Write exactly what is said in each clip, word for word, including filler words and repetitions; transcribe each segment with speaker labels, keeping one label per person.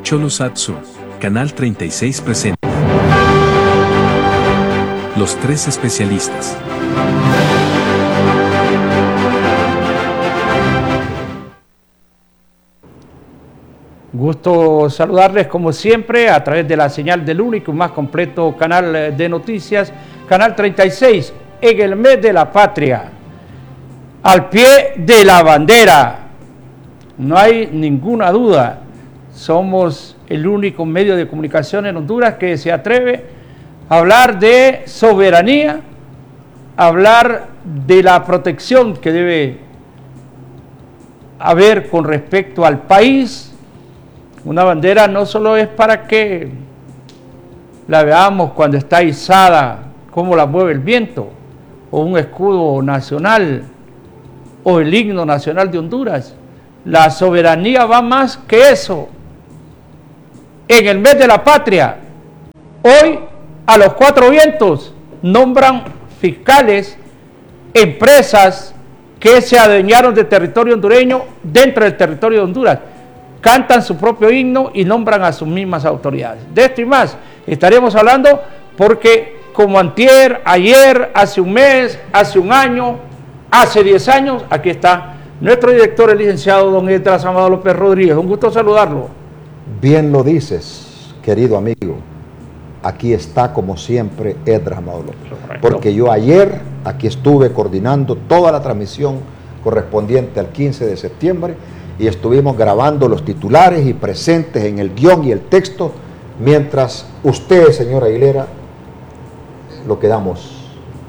Speaker 1: Cholosat Sur, Canal treinta y seis presenta Los Tres Especialistas.
Speaker 2: Gusto saludarles como siempre a través de la señal del único y más completo canal de noticias, Canal treinta y seis, en el mes de la patria, al pie de la bandera. No hay ninguna duda, somos el único medio de comunicación en Honduras que se atreve a hablar de soberanía, a hablar de la protección que debe haber con respecto al país. Una bandera no solo es para que la veamos cuando está izada, cómo la mueve el viento, o un escudo nacional, o el himno nacional de Honduras. La soberanía va más que eso. En el mes de la patria, hoy a los cuatro vientos nombran fiscales, empresas que se adueñaron de territorio hondureño dentro del territorio de Honduras. Cantan su propio himno y nombran a sus mismas autoridades. De esto y más estaremos hablando porque como antier, ayer, hace un mes, hace un año, hace diez años, aquí está nuestro director, el licenciado don Edras Amado López Rodríguez. Un gusto saludarlo.
Speaker 3: Bien lo dices, querido amigo. Aquí está como siempre Edras Amado López. Porque yo ayer aquí estuve coordinando toda la transmisión correspondiente al quince de septiembre y estuvimos grabando los titulares y presentes en el guión y el texto, mientras usted, señor Aguilera, lo quedamos,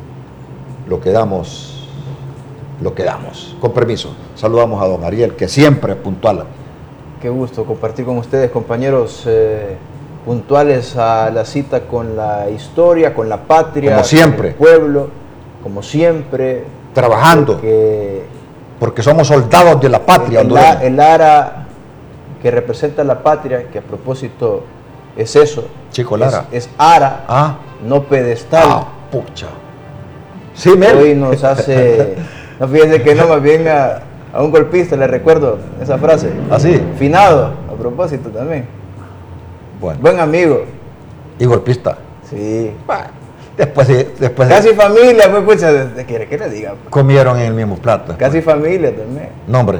Speaker 3: lo quedamos, lo quedamos. Con permiso, saludamos a don Ariel, que siempre es puntual.
Speaker 4: Qué gusto compartir con ustedes, compañeros, eh, puntuales a la cita con la historia, con la patria,
Speaker 3: como siempre,
Speaker 4: con el pueblo, como siempre.
Speaker 3: Trabajando.
Speaker 4: Porque
Speaker 3: Porque somos soldados de la patria.
Speaker 4: El, el, el ara que representa la patria, que a propósito es eso.
Speaker 3: Chico Lara.
Speaker 4: Es, es ara,
Speaker 3: ah.
Speaker 4: no pedestal.
Speaker 3: Ah, pucha. Sí, Mel.
Speaker 4: Hoy nos hace, no fíjense que no, más bien a, a un golpista le recuerdo esa frase.
Speaker 3: ¿Ah, sí?
Speaker 4: Finado, a propósito también.
Speaker 3: Bueno.
Speaker 4: Buen amigo.
Speaker 3: Y golpista.
Speaker 4: Sí.
Speaker 3: Bah. Después de, después
Speaker 4: Casi
Speaker 3: de,
Speaker 4: familia, pues, pucha, ¿qué quiere que le diga?
Speaker 3: Comieron en el mismo plato.
Speaker 4: Casi
Speaker 3: pues.
Speaker 4: familia también.
Speaker 3: Nombre.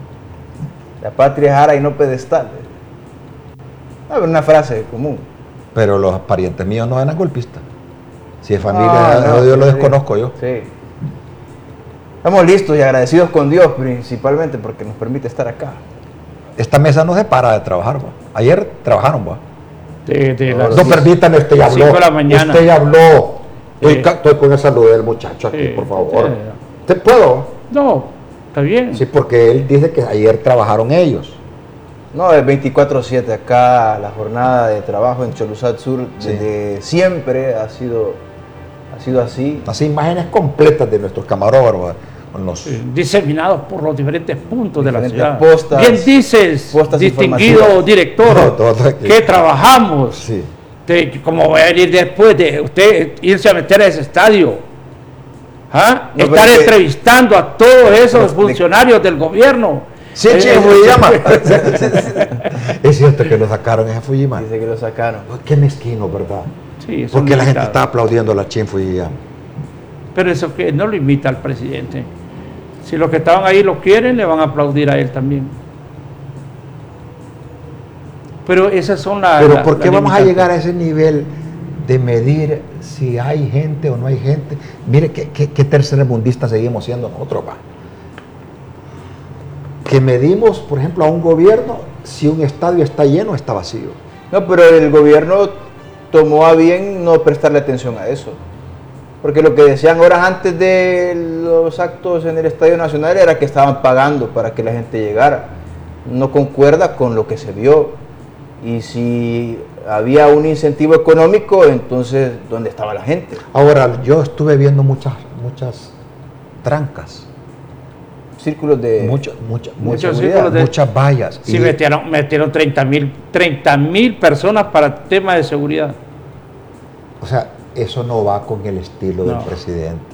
Speaker 4: La patria es ara y no pedestal. A ver, una frase común.
Speaker 3: Pero los parientes míos no eran golpistas. Si es familia,
Speaker 4: no, no,
Speaker 3: yo lo
Speaker 4: sí,
Speaker 3: desconozco yo.
Speaker 4: Sí. Estamos listos y agradecidos con Dios, principalmente porque nos permite estar acá.
Speaker 3: Esta mesa no se para de trabajar, ¿va? Ayer trabajaron, ¿va?
Speaker 2: De, de
Speaker 3: no, no permítame, usted ya habló.
Speaker 2: de la mañana.
Speaker 3: Usted ya habló. Estoy,
Speaker 2: Sí.
Speaker 3: estoy con el saludo del muchacho aquí,
Speaker 2: Sí.
Speaker 3: por favor.
Speaker 2: Sí.
Speaker 3: ¿Te puedo?
Speaker 2: No, está bien.
Speaker 3: Sí, porque él dice que ayer trabajaron ellos.
Speaker 4: No, es veinticuatro siete acá, la jornada de trabajo en Cholosat Sur,
Speaker 3: Sí.
Speaker 4: desde siempre ha sido, ha sido así.
Speaker 3: Las imágenes completas de nuestros camarógrafos, con los...
Speaker 2: Sí, diseminados por los diferentes puntos
Speaker 4: Diferentes
Speaker 2: de la ciudad.
Speaker 4: postas,
Speaker 2: Bien dices,
Speaker 4: postas
Speaker 2: distinguido
Speaker 4: informativas.
Speaker 2: director,
Speaker 3: No, todo aquí.
Speaker 2: que trabajamos.
Speaker 3: Sí.
Speaker 2: De, como voy a venir después de usted irse a meter a ese estadio. ¿Ah?
Speaker 4: No,
Speaker 2: Estar
Speaker 4: pero que-
Speaker 2: entrevistando a todos esos
Speaker 4: Pero-
Speaker 2: funcionarios del gobierno.
Speaker 3: Sí,
Speaker 2: Eh,
Speaker 3: che,
Speaker 2: eh,
Speaker 3: Fujiyama. Es cierto que lo sacaron ese Fujiyama.
Speaker 4: Dice que lo sacaron.
Speaker 3: Qué mezquino, ¿verdad?
Speaker 2: Sí, son
Speaker 3: Porque la gente
Speaker 2: limitados.
Speaker 3: está aplaudiendo a la Chin Fujiyama.
Speaker 2: Pero eso que no lo imita al presidente. Si los que estaban ahí lo quieren, le van a aplaudir a él también. Pero esas son las...
Speaker 3: Pero
Speaker 2: las-
Speaker 3: ¿por qué
Speaker 2: las
Speaker 3: vamos a
Speaker 2: limitantes.
Speaker 3: llegar a ese nivel de medir si hay gente o no hay gente? Mire qué, qué, qué tercermundistas seguimos siendo nosotros, va. Que medimos, por ejemplo, a un gobierno si un estadio está lleno o está vacío.
Speaker 4: No, pero el gobierno tomó a bien no prestarle atención a eso. Porque lo que decían horas antes de los actos en el Estadio Nacional era que estaban pagando para que la gente llegara. No concuerda con lo que se vio. Y si había un incentivo económico, entonces, ¿dónde estaba la gente?
Speaker 3: Ahora, yo estuve viendo muchas, muchas trancas,
Speaker 4: Círculos de...
Speaker 3: muchas, muchas,
Speaker 2: Muchos
Speaker 3: muchas,
Speaker 2: círculos de-
Speaker 3: muchas vallas.
Speaker 2: Sí,
Speaker 3: Y-
Speaker 2: metieron, metieron treinta mil personas para temas de seguridad.
Speaker 3: O sea, eso no va con el estilo del
Speaker 2: No.
Speaker 3: presidente.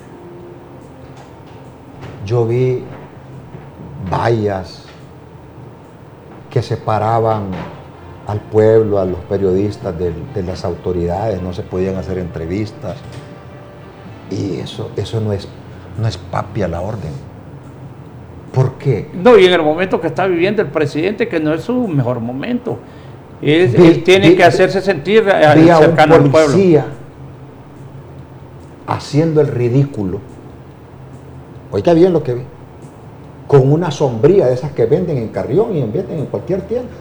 Speaker 3: Yo vi vallas que separaban al pueblo, a los periodistas de, de las autoridades, no se podían hacer entrevistas. Y eso, eso no es, no es papi a la orden. ¿Por qué?
Speaker 2: No, y en el momento que está viviendo el presidente, que no es su mejor momento. Él,
Speaker 3: Vi,
Speaker 2: él tiene
Speaker 3: vi,
Speaker 2: que hacerse sentir
Speaker 3: vi
Speaker 2: cercano
Speaker 3: a
Speaker 2: al
Speaker 3: un
Speaker 2: pueblo.
Speaker 3: policía haciendo el ridículo. Oiga bien lo que vi. Con una sombría de esas que venden en Carrión y venden en cualquier tienda.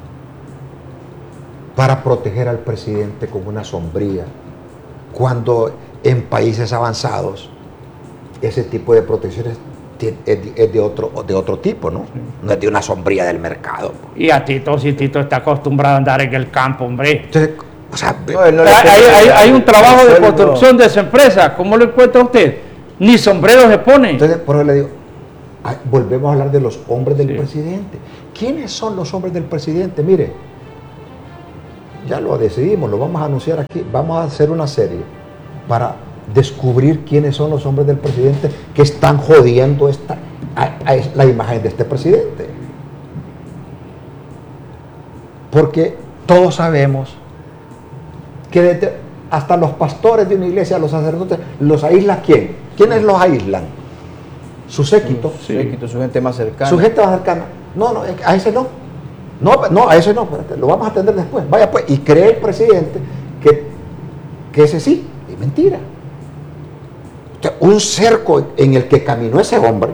Speaker 3: Para proteger al presidente con una sombría. Cuando en países avanzados ese tipo de protecciones es de otro, de otro tipo, ¿no? Sí. No es de una sombría del mercado.
Speaker 2: Y a Tito, si Tito está acostumbrado a andar en el campo, hombre.
Speaker 3: Entonces, o sea,
Speaker 2: no, no hay, hay, hay un trabajo de construcción de esa empresa. ¿Cómo lo encuentra usted? Ni sombrero se pone.
Speaker 3: Entonces, por eso le digo, volvemos a hablar de los hombres del
Speaker 2: sí.
Speaker 3: presidente. ¿Quiénes son los hombres del presidente? Mire, ya lo decidimos, lo vamos a anunciar aquí. Vamos a hacer una serie para descubrir quiénes son los hombres del presidente que están jodiendo esta, a, a la imagen de este presidente. Porque todos sabemos que desde, hasta los pastores de una iglesia, los sacerdotes, ¿los aísla quién? ¿Quiénes los aíslan? Su séquito.
Speaker 4: Su séquito, su gente más cercana.
Speaker 3: Su gente más cercana. No, no, a ese no. No, no, a ese no, lo vamos a atender después. Vaya pues, y cree el presidente que, que ese sí, es mentira. Un cerco en el que caminó ese hombre.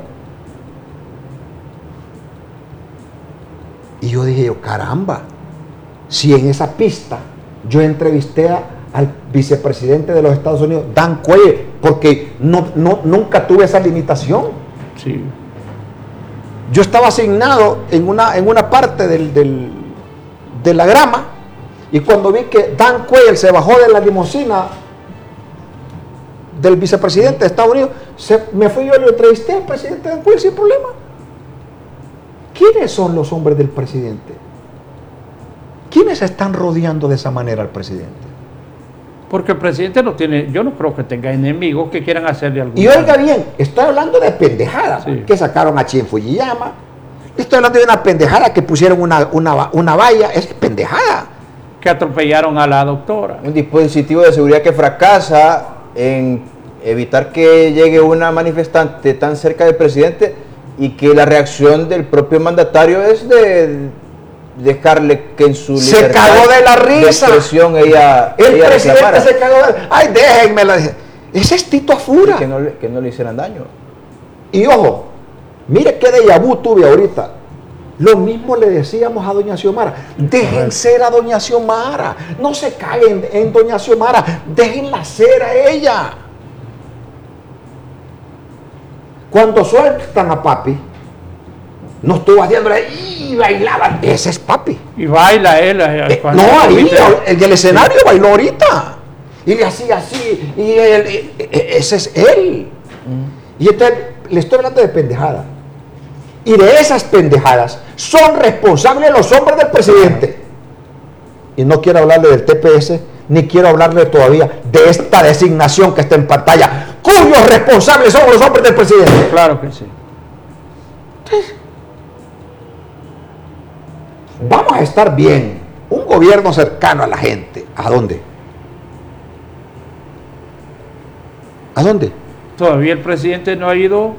Speaker 3: Y yo dije, yo, caramba, si en esa pista yo entrevisté a, al vicepresidente de los Estados Unidos, Dan Quayle, porque no, no, nunca tuve esa limitación.
Speaker 2: Sí.
Speaker 3: Yo estaba asignado en una, en una parte del, del, de la grama, y cuando vi que Dan Quayle se bajó de la limusina del vicepresidente de Estados Unidos, se, me fui yo y lo entrevisté al presidente Dan Quayle sin problema. ¿Quiénes son los hombres del presidente? ¿Quiénes están rodeando de esa manera al presidente?
Speaker 2: Porque el presidente no tiene, yo no creo que tenga enemigos que quieran hacerle algo.
Speaker 3: Y oiga bien, estoy hablando de pendejadas, sí, que sacaron a Chin Fujiyama. Estoy hablando de una pendejada que pusieron una, una, una valla, es pendejada.
Speaker 2: Que atropellaron a la doctora.
Speaker 4: Un dispositivo de seguridad que fracasa en evitar que llegue una manifestante tan cerca del presidente y que la reacción del propio mandatario es de dejarle que en su
Speaker 3: se cagó de la risa.
Speaker 4: De ella,
Speaker 3: el
Speaker 4: ella
Speaker 3: presidente
Speaker 4: reclamara.
Speaker 3: Se cagó de ay, déjenmela. Ese es Tito Afura.
Speaker 4: Que no, que no le hicieran daño.
Speaker 3: Y ojo, mire qué déjà vu tuve ahorita. Lo mismo le decíamos a doña Xiomara. Dejen ser a doña Xiomara. No se caguen en doña Xiomara. Déjenla ser a ella. Cuando sueltan a papi, no estuvo haciéndole y bailaban. Ese es papi.
Speaker 2: Y baila él.
Speaker 3: Eh, no, ahí, en el escenario bailó ahorita. Y le hacía así. Y él, y, y, ese es él. Mm. Y entonces le estoy hablando de pendejadas. Y de esas pendejadas son responsables los hombres del presidente. Y no quiero hablarle del T P S, ni quiero hablarle todavía de esta designación que está en pantalla, cuyos responsables son los hombres del presidente.
Speaker 2: Claro que sí.
Speaker 3: Entonces, vamos a estar bien. Un gobierno cercano a la gente. ¿A dónde? ¿A dónde?
Speaker 2: Todavía el presidente no ha ido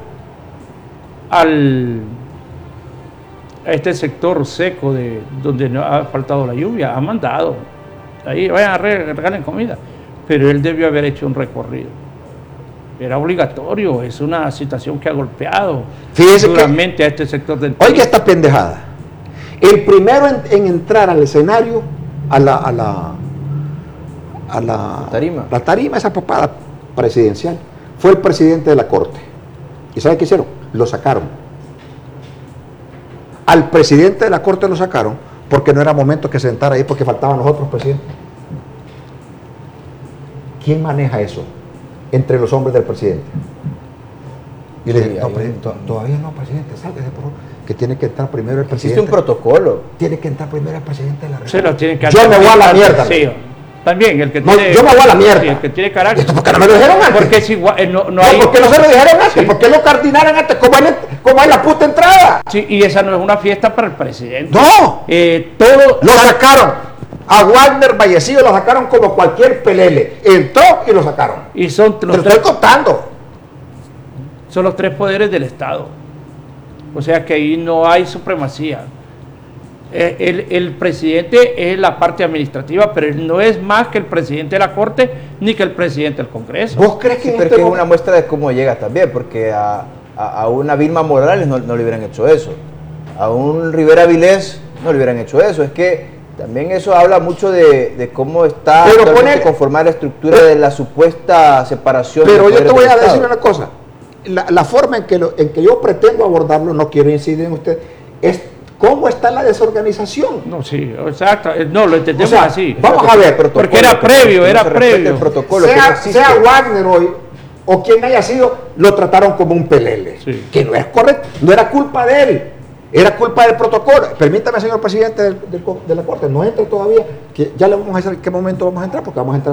Speaker 2: al a este sector seco de donde no ha faltado la lluvia. Ha mandado. Ahí vayan a regalen comida. Pero él debió haber hecho un recorrido. Era obligatorio. Es una situación que ha golpeado
Speaker 3: Fíjese
Speaker 2: duramente
Speaker 3: que,
Speaker 2: a este sector del
Speaker 3: país. Oiga esta pendejada. El primero en, en entrar al escenario, a la, a la, a la,
Speaker 4: la tarima,
Speaker 3: la tarima, esa papada presidencial, fue el presidente de la Corte. ¿Y sabe qué hicieron? Lo sacaron. Al presidente de la Corte lo sacaron porque no era momento que se sentara ahí porque faltaban los otros presidentes. ¿Quién maneja eso entre los hombres del presidente? Y le dije, no, presidente, todavía no, presidente, sálgase por favor, que tiene que entrar primero el presidente.
Speaker 4: Existe un protocolo.
Speaker 3: Tiene que entrar primero el presidente de la República.
Speaker 2: Se lo tiene que
Speaker 3: yo me voy a la mierda.
Speaker 2: Sí, también, el que
Speaker 3: no,
Speaker 2: tiene...
Speaker 3: yo me voy a la mierda.
Speaker 2: Sí, el que tiene carácter.
Speaker 3: ¿Esto por qué no me lo dijeron antes?
Speaker 2: Porque es igual, eh, no, no,
Speaker 3: no
Speaker 2: hay...
Speaker 3: ¿por qué no se lo dijeron antes?
Speaker 2: Sí.
Speaker 3: ¿Por qué lo coordinaron antes? ¿Cómo él, como hay la puta entrada.
Speaker 2: Sí, y esa no es una fiesta para el presidente.
Speaker 3: No,
Speaker 2: Eh, todo,
Speaker 3: lo sacaron. A Wagner Vallecillo lo sacaron como cualquier pelele. Entró y lo sacaron.
Speaker 2: y son
Speaker 3: Te
Speaker 2: los,
Speaker 3: lo
Speaker 2: tres,
Speaker 3: estoy contando.
Speaker 2: son los tres poderes del Estado. O sea que ahí no hay supremacía. Eh, El, el presidente es la parte administrativa, pero él no es más que el presidente de la Corte ni que el presidente del Congreso.
Speaker 3: ¿Vos crees que
Speaker 4: Sí,
Speaker 3: en
Speaker 4: pero
Speaker 3: este
Speaker 4: que es
Speaker 3: momento-
Speaker 4: una muestra de cómo llega también, porque a, a, a una Vilma Morales no, no le hubieran hecho eso, a un Rivera Vilés no le hubieran hecho eso? Es que también eso habla mucho de, de cómo está
Speaker 3: Pero
Speaker 4: actualmente
Speaker 3: ponele-
Speaker 4: conformada la estructura de la supuesta separación.
Speaker 3: Pero
Speaker 4: de
Speaker 3: yo te
Speaker 4: poderes
Speaker 3: voy
Speaker 4: del
Speaker 3: a decir
Speaker 4: Estado.
Speaker 3: una cosa. La, la forma en que, lo- en que yo pretendo abordarlo, no quiero incidir en usted, es cómo está la desorganización.
Speaker 2: No, sí, exacto. Eh, No, lo entendemos
Speaker 3: O sea,
Speaker 2: así.
Speaker 3: vamos a ver,
Speaker 4: Protocolo,
Speaker 2: porque era
Speaker 4: que-
Speaker 2: previo,
Speaker 4: que no
Speaker 2: era
Speaker 4: se respete
Speaker 2: previo.
Speaker 4: el protocolo, que no
Speaker 3: sea,
Speaker 4: existe.
Speaker 3: sea Wagner hoy o quien haya sido, lo trataron como un pelele.
Speaker 2: Sí.
Speaker 3: Que no es correcto, no era culpa de él, era culpa del protocolo. Permítame, señor presidente del- del- de la Corte, no entre todavía, que ya le vamos a decir en qué momento vamos a entrar, porque vamos a entrar